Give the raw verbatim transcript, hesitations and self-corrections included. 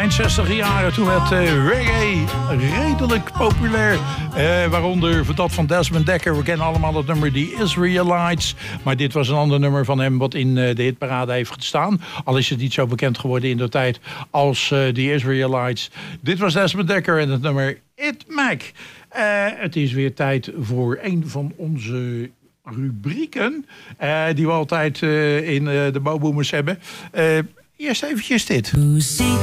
eind zestig jaren. Toen werd uh, reggae redelijk populair. Uh, waaronder dat van Desmond Dekker. We kennen allemaal het nummer The Israelites. Maar dit was een ander nummer van hem wat in uh, de hitparade heeft gestaan. Al is het niet zo bekend geworden in de tijd als uh, The Israelites. Dit was Desmond Dekker en het nummer It Mac. Uh, het is weer tijd voor een van onze rubrieken. Uh, die we altijd uh, in uh, de Bouwboomers hebben. Uh, eerst eventjes dit.